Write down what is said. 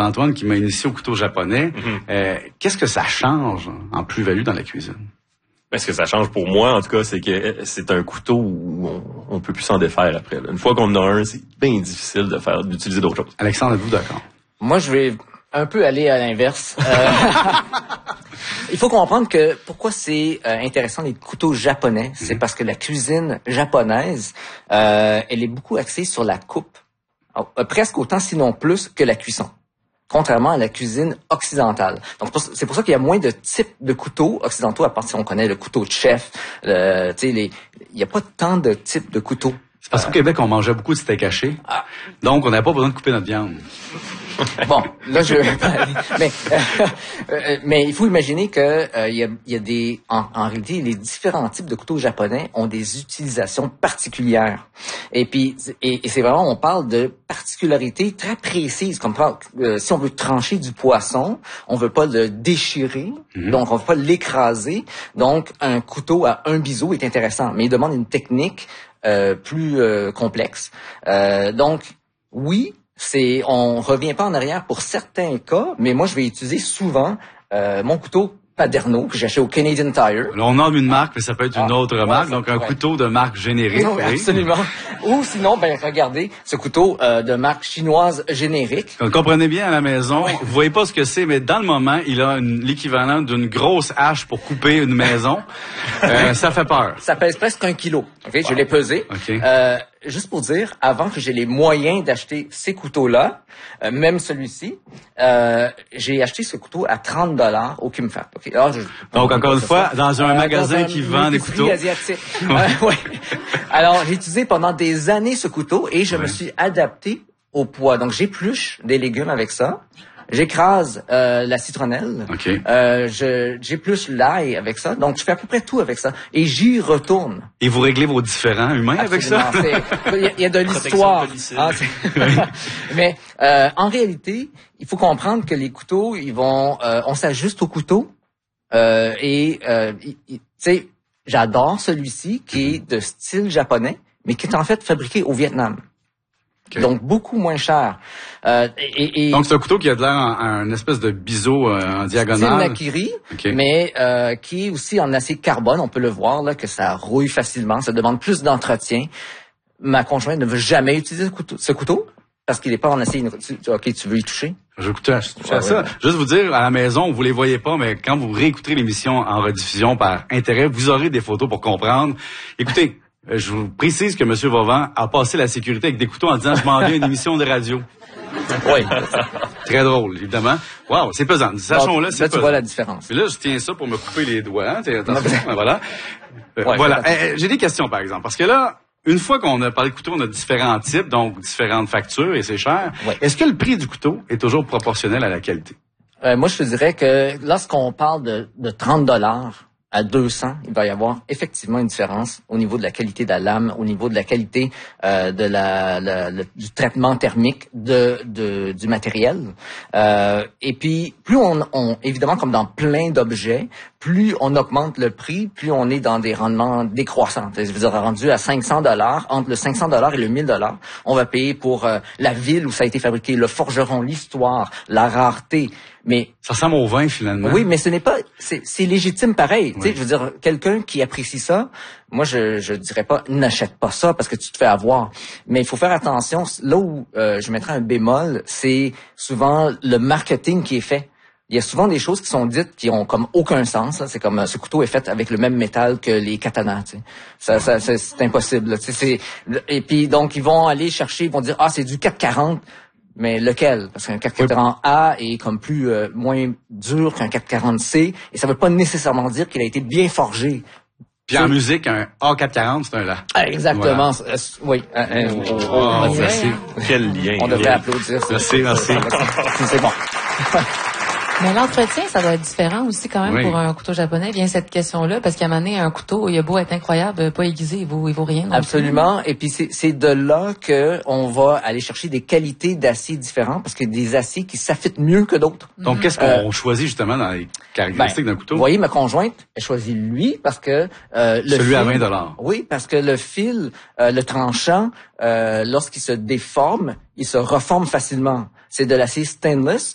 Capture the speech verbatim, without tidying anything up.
Antoine qui m'a initié au couteau japonais. Mm-hmm. Euh, qu'est-ce que ça change en plus-value dans la cuisine? Ben, ce que ça change pour moi, en tout cas, c'est que c'est un couteau où on, on peut plus s'en défaire après. Là. Une fois qu'on en a un, c'est bien difficile de faire d'utiliser d'autres choses. Alexandre, êtes-vous d'accord? Moi, je vais un peu aller à l'inverse. Euh, il faut comprendre que pourquoi c'est euh, intéressant les couteaux japonais, c'est mm-hmm. parce que la cuisine japonaise, euh, elle est beaucoup axée sur la coupe, alors, euh, presque autant sinon plus que la cuisson. Contrairement à la cuisine occidentale. Donc, c'est pour ça qu'il y a moins de types de couteaux occidentaux, à part si on connaît le couteau de chef. Le, tu sais, les, il n'y a pas tant de types de couteaux. C'est parce qu'au Québec, on mangeait beaucoup de steak haché. Ah. Donc, on n'avait pas besoin de couper notre viande. Bon, là je mais euh, mais il faut imaginer que euh, il y a il y a des en, en réalité les différents types de couteaux japonais ont des utilisations particulières. Et puis et, et c'est vraiment on parle de particularités très précises comme euh, si on veut trancher du poisson, on veut pas le déchirer, mmh. donc on veut pas l'écraser. Donc un couteau à un biseau est intéressant, mais il demande une technique euh, plus euh, complexe. Euh, donc oui, c'est on revient pas en arrière pour certains cas, mais moi je vais utiliser souvent euh, mon couteau Paderno que j'ai acheté au Canadian Tire. Alors, on nomme une marque, mais ça peut être une ah, autre ouais, marque, donc un ouais. couteau de marque générique. Oui, absolument. Ou sinon, ben regardez, ce couteau euh, de marque chinoise générique. Vous comprenez bien à la maison, oui. Vous voyez pas ce que c'est, mais dans le moment, il a une, l'équivalent d'une grosse hache pour couper une maison. euh, ça fait peur. Ça pèse presque un kilo. Okay, wow. Je l'ai pesé. Okay. Euh, juste pour dire, avant que j'ai les moyens d'acheter ces couteaux-là, euh, même celui-ci, euh, j'ai acheté ce couteau à trente dollars au Kim Fat. Okay. Alors, je, Donc, encore une fois, dans un euh, magasin dans un qui vend des couteaux. Asiatique. euh, ouais. Alors, j'ai utilisé pendant des années ce couteau et je ouais. me suis adapté au poids. Donc, j'épluche des légumes avec ça. J'écrase euh, la citronnelle. Okay. Euh, je, j'épluche l'ail avec ça. Donc, je fais à peu près tout avec ça. Et j'y retourne. Et vous réglez vos différends humains Absolument. avec ça? Il y, y a de l'histoire. Ah, mais euh, en réalité, il faut comprendre que les couteaux, ils vont, euh, on s'ajuste au couteau. Euh, et euh, tu sais, j'adore celui-ci qui est de style japonais, mais qui est en fait fabriqué au Vietnam. Okay. Donc, beaucoup moins cher. Euh, et, et, Donc, c'est un couteau qui a de l'air en, en espèce de biseau euh, en diagonale. C'est une Nakiri, okay. mais euh, qui est aussi en acier carbone. On peut le voir, là, que ça rouille facilement. Ça demande plus d'entretien. Ma conjointe ne veut jamais utiliser ce couteau, ce couteau parce qu'il n'est pas en acier. OK, tu veux y toucher? Je vais toucher à, toucher à ça. Ouais. Juste vous dire, à la maison, vous les voyez pas, mais quand vous réécouterez l'émission en rediffusion par intérêt, vous aurez des photos pour comprendre. Écoutez, je vous précise que M. Vauvant a passé la sécurité avec des couteaux en disant « Je m'en viens à une émission de radio ». Oui. Très drôle, évidemment. Wow, c'est pesant. Sachons-là, c'est Là, tu pesant. vois la différence. Mais là, je tiens ça pour me couper les doigts. Hein? Attention, voilà. Euh, ouais, voilà. Euh, j'ai des questions, par exemple. Parce que là, une fois qu'on a parlé de couteau, on a différents types, donc différentes factures, et c'est cher. Ouais. Est-ce que le prix du couteau est toujours proportionnel à la qualité? Euh, moi, je te dirais que lorsqu'on parle de, de trente dollars à deux cents, il va y avoir effectivement une différence au niveau de la qualité de la lame, au niveau de la qualité euh, de la, la le, du traitement thermique de, de du matériel. Euh, et puis plus on, on évidemment comme dans plein d'objets, plus on augmente le prix, plus on est dans des rendements décroissants. Je veux dire, rendu à cinq cents dollars, entre le cinq cents dollars et le mille dollars, on va payer pour euh, la ville où ça a été fabriqué, le forgeron, l'histoire, la rareté. Mais ça ressemble au vin finalement. Oui, mais ce n'est pas, c'est, c'est légitime pareil. Oui. Tu sais, je veux dire, quelqu'un qui apprécie ça, moi je je dirais pas n'achète pas ça parce que tu te fais avoir. Mais il faut faire attention. Là où euh, je mettrais un bémol, c'est souvent le marketing qui est fait. Il y a souvent des choses qui sont dites qui ont comme aucun sens. Là. C'est comme ce couteau est fait avec le même métal que les katanas. Tu sais. Ça, ça, c'est, c'est impossible. Là. Tu sais, c'est, et puis donc ils vont aller chercher, ils vont dire ah c'est du quatre quarante. Mais lequel? Parce qu'un quatre quarante A est comme plus euh, moins dur qu'un quatre quarante C, et ça veut pas nécessairement dire qu'il a été bien forgé. Puis en musique, un A quatre quarante, c'est un La. Ah, exactement. Voilà. Euh, oui. Euh, euh, oh, oh, oh, oh, merci. Quel lien. On devrait applaudir. Merci, merci. C'est bon. Mais l'entretien, ça doit être différent aussi quand même oui. pour un couteau japonais. Vient cette question-là, parce qu'à un moment donné, un couteau, il a beau être incroyable, pas aiguisé, il vaut, il vaut rien. Absolument. Et puis c'est, c'est de là que on va aller chercher des qualités d'acier différents, parce qu'il y a des aciers qui s'affûtent mieux que d'autres. Donc, mm-hmm. qu'est-ce qu'on euh, choisit justement dans les caractéristiques ben, d'un couteau? Vous voyez, ma conjointe, elle choisit lui parce que euh, le celui fil, à vingt dollars. Oui, parce que le fil, euh, le tranchant, euh, lorsqu'il se déforme, il se reforme facilement. C'est de l'acier stainless